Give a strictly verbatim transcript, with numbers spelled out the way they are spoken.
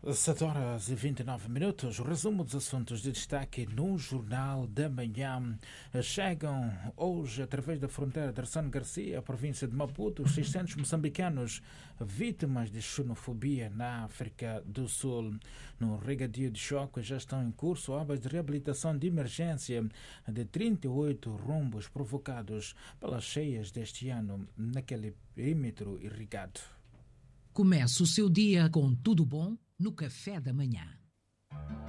sete horas e vinte e nove minutos. O resumo dos assuntos de destaque no Jornal da Manhã. Chegam hoje, através da fronteira de Arsano Garcia, província de Maputo, seiscentos moçambicanos vítimas de xenofobia na África do Sul. No regadio de choque já estão em curso obras de reabilitação de emergência de trinta e oito rombos provocados pelas cheias deste ano naquele perímetro irrigado. Comece o seu dia com tudo bom no café da manhã.